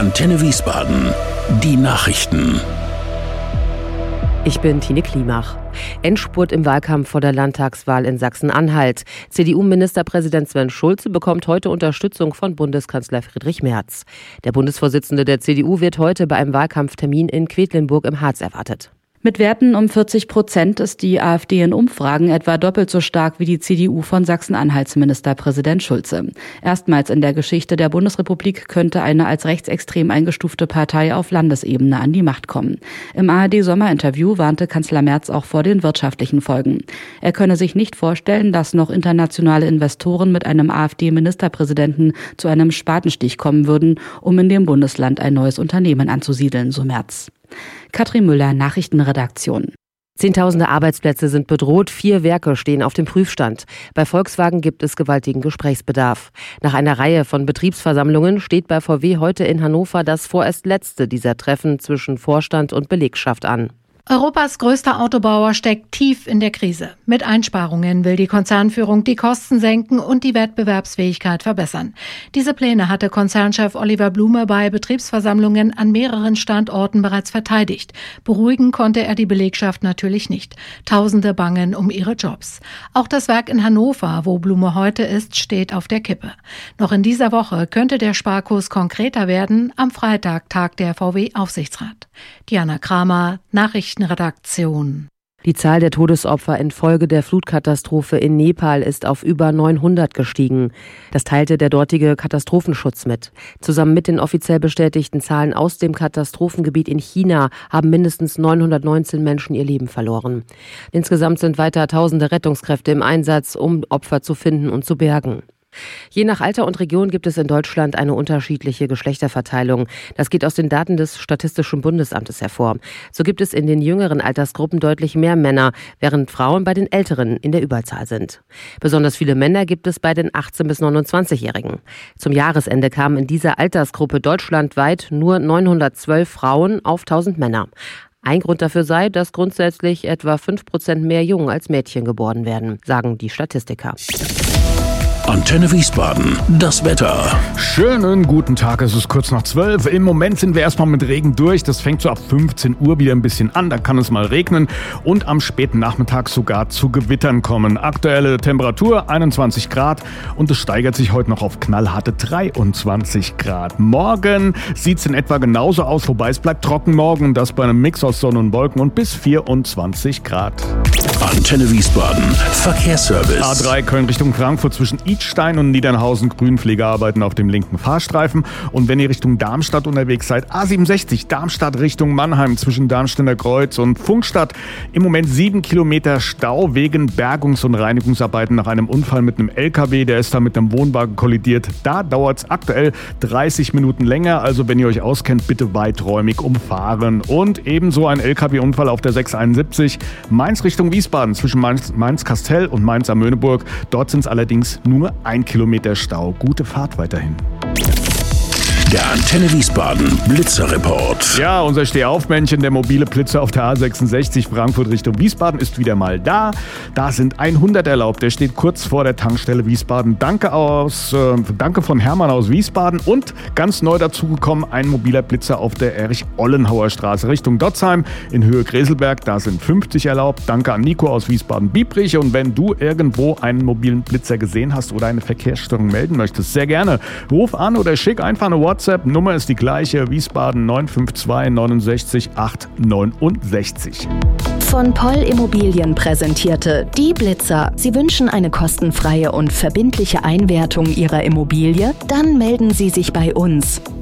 Antenne Wiesbaden. Die Nachrichten. Ich bin Tine Klimach. Endspurt im Wahlkampf vor der Landtagswahl in Sachsen-Anhalt. CDU-Ministerpräsident Sven Schulze bekommt heute Unterstützung von Bundeskanzler Friedrich Merz. Der Bundesvorsitzende der CDU wird heute bei einem Wahlkampftermin in Quedlinburg im Harz erwartet. Mit Werten um 40% ist die AfD in Umfragen etwa doppelt so stark wie die CDU von Sachsen-Anhalts Ministerpräsident Schulze. Erstmals in der Geschichte der Bundesrepublik könnte eine als rechtsextrem eingestufte Partei auf Landesebene an die Macht kommen. Im ARD-Sommerinterview warnte Kanzler Merz auch vor den wirtschaftlichen Folgen. Er könne sich nicht vorstellen, dass noch internationale Investoren mit einem AfD-Ministerpräsidenten zu einem Spatenstich kommen würden, um in dem Bundesland ein neues Unternehmen anzusiedeln, so Merz. Katrin Müller, Nachrichtenredaktion. Zehntausende Arbeitsplätze sind bedroht, 4 Werke stehen auf dem Prüfstand. Bei Volkswagen gibt es gewaltigen Gesprächsbedarf. Nach einer Reihe von Betriebsversammlungen steht bei VW heute in Hannover das vorerst letzte dieser Treffen zwischen Vorstand und Belegschaft an. Europas größter Autobauer steckt tief in der Krise. Mit Einsparungen will die Konzernführung die Kosten senken und die Wettbewerbsfähigkeit verbessern. Diese Pläne hatte Konzernchef Oliver Blume bei Betriebsversammlungen an mehreren Standorten bereits verteidigt. Beruhigen konnte er die Belegschaft natürlich nicht. Tausende bangen um ihre Jobs. Auch das Werk in Hannover, wo Blume heute ist, steht auf der Kippe. Noch in dieser Woche könnte der Sparkurs konkreter werden. Am Freitag tagt der VW-Aufsichtsrat. Diana Kramer, Nachrichtenredaktion. Die Zahl der Todesopfer infolge der Flutkatastrophe in Nepal ist auf über 900 gestiegen. Das teilte der dortige Katastrophenschutz mit. Zusammen mit den offiziell bestätigten Zahlen aus dem Katastrophengebiet in China haben mindestens 919 Menschen ihr Leben verloren. Insgesamt sind weiter tausende Rettungskräfte im Einsatz, um Opfer zu finden und zu bergen. Je nach Alter und Region gibt es in Deutschland eine unterschiedliche Geschlechterverteilung. Das geht aus den Daten des Statistischen Bundesamtes hervor. So gibt es in den jüngeren Altersgruppen deutlich mehr Männer, während Frauen bei den Älteren in der Überzahl sind. Besonders viele Männer gibt es bei den 18- bis 29-Jährigen. Zum Jahresende kamen in dieser Altersgruppe deutschlandweit nur 912 Frauen auf 1000 Männer. Ein Grund dafür sei, dass grundsätzlich etwa 5% mehr Jungen als Mädchen geboren werden, sagen die Statistiker. Antenne Wiesbaden, das Wetter. Schönen guten Tag, es ist kurz nach 12. Im Moment sind wir erstmal mit Regen durch. Das fängt so ab 15 Uhr wieder ein bisschen an. Da kann es mal regnen und am späten Nachmittag sogar zu Gewittern kommen. Aktuelle Temperatur 21 Grad und es steigert sich heute noch auf knallharte 23 Grad. Morgen sieht es in etwa genauso aus, wobei es bleibt trocken morgen. Das bei einem Mix aus Sonne und Wolken und bis 24 Grad. Antenne Wiesbaden, Verkehrsservice. A3 Köln Richtung Frankfurt zwischen Idstein und Niedernhausen. Grünpflegearbeiten auf dem linken Fahrstreifen. Und wenn ihr Richtung Darmstadt unterwegs seid, A67 Darmstadt Richtung Mannheim zwischen Darmstädter Kreuz und Funkstadt. Im Moment 7 Kilometer Stau wegen Bergungs- und Reinigungsarbeiten nach einem Unfall mit einem LKW. Der ist da mit einem Wohnwagen kollidiert. Da dauert es aktuell 30 Minuten länger. Also wenn ihr euch auskennt, bitte weiträumig umfahren. Und ebenso ein LKW-Unfall auf der 671 Mainz Richtung Wiesbaden zwischen Mainz-Kastel und Mainz-Amöneburg. Dort sind es allerdings nur 1 Kilometer Stau. Gute Fahrt weiterhin. Der Antenne Wiesbaden Blitzerreport. Ja, unser Stehaufmännchen, der mobile Blitzer auf der A66 Frankfurt Richtung Wiesbaden ist wieder mal da. Da sind 100 erlaubt. Der steht kurz vor der Tankstelle Wiesbaden. Danke von Hermann aus Wiesbaden und ganz neu dazugekommen ein mobiler Blitzer auf der Erich-Ollenhauer Straße Richtung Dotzheim in Höhe Greselberg. Da sind 50 erlaubt. Danke an Nico aus Wiesbaden-Biebrich. Und wenn du irgendwo einen mobilen Blitzer gesehen hast oder eine Verkehrsstörung melden möchtest, sehr gerne. Ruf an oder schick einfach eine WhatsApp. Nummer ist die gleiche, Wiesbaden 952 69 869. Von Poll Immobilien präsentierte die Blitzer. Sie wünschen eine kostenfreie und verbindliche Einwertung Ihrer Immobilie? Dann melden Sie sich bei uns.